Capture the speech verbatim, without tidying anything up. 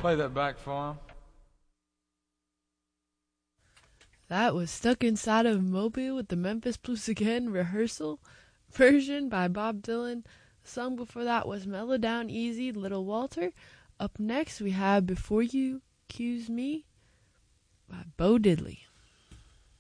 Play that back for him. That was Stuck Inside of Mobile with the Memphis Blues Again rehearsal version by Bob Dylan. The song before that was Mellow Down Easy, Little Walter. Up next we have Before You Accuse Me by Bo Diddley.